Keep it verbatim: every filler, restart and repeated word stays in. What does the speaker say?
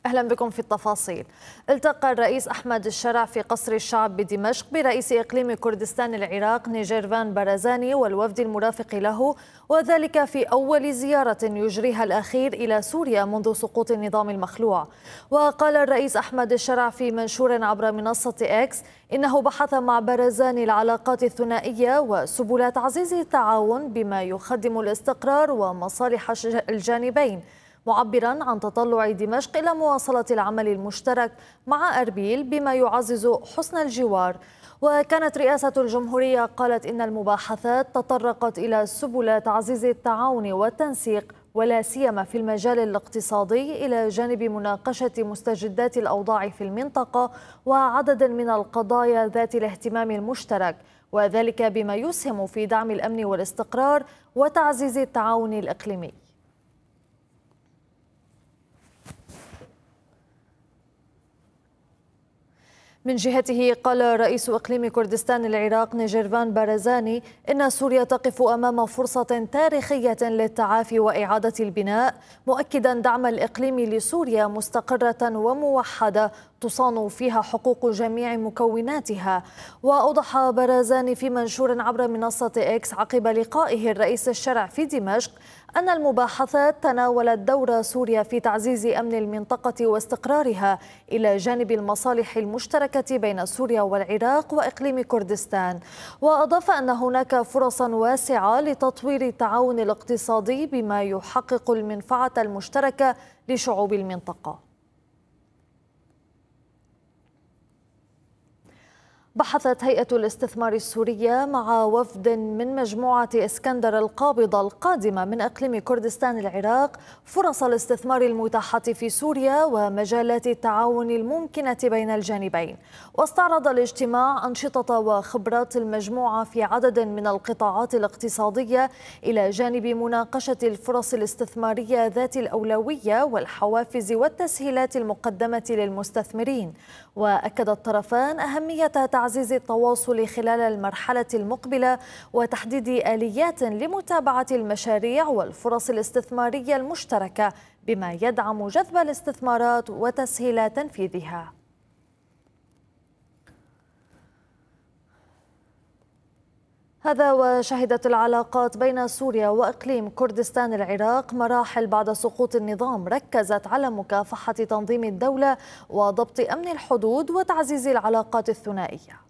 أهلا بكم في التفاصيل. التقى الرئيس أحمد الشرع في قصر الشعب بدمشق برئيس إقليم كردستان العراق نيجيرفان بارزاني والوفد المرافق له، وذلك في أول زيارة يجريها الأخير إلى سوريا منذ سقوط النظام المخلوع. وقال الرئيس أحمد الشرع في منشور عبر منصة إكس إنه بحث مع بارزاني العلاقات الثنائية وسبل تعزيز التعاون بما يخدم الاستقرار ومصالح الجانبين، معبرا عن تطلع دمشق إلى مواصلة العمل المشترك مع أربيل بما يعزز حسن الجوار. وكانت رئاسة الجمهورية قالت إن المباحثات تطرقت إلى سبل تعزيز التعاون والتنسيق ولا سيما في المجال الاقتصادي، إلى جانب مناقشة مستجدات الأوضاع في المنطقة وعدد من القضايا ذات الاهتمام المشترك، وذلك بما يسهم في دعم الأمن والاستقرار وتعزيز التعاون الإقليمي. من جهته قال رئيس إقليم كردستان العراق نيجيرفان بارزاني إن سوريا تقف أمام فرصة تاريخية للتعافي وإعادة البناء، مؤكدا دعم الإقليم لسوريا مستقرة وموحدة تصان فيها حقوق جميع مكوناتها. وأوضح بارزاني في منشور عبر منصة إكس عقب لقائه الرئيس الشرع في دمشق أن المباحثات تناولت دور سوريا في تعزيز أمن المنطقة واستقرارها إلى جانب المصالح المشتركة بين سوريا والعراق وإقليم كردستان. وأضاف أن هناك فرصا واسعة لتطوير التعاون الاقتصادي بما يحقق المنفعة المشتركة لشعوب المنطقة. بحثت هيئة الاستثمار السورية مع وفد من مجموعة اسكندر القابضة القادمة من إقليم كردستان العراق فرص الاستثمار المتاحة في سوريا ومجالات التعاون الممكنة بين الجانبين. واستعرض الاجتماع أنشطة وخبرات المجموعة في عدد من القطاعات الاقتصادية إلى جانب مناقشة الفرص الاستثمارية ذات الأولوية والحوافز والتسهيلات المقدمة للمستثمرين. وأكد الطرفان أهمية تعزيز التواصل خلال المرحلة المقبلة وتحديد آليات لمتابعة المشاريع والفرص الاستثمارية المشتركة بما يدعم جذب الاستثمارات وتسهيل تنفيذها. هذا وشهدت العلاقات بين سوريا وإقليم كردستان العراق مراحل بعد سقوط النظام ركزت على مكافحة تنظيم الدولة وضبط أمن الحدود وتعزيز العلاقات الثنائية.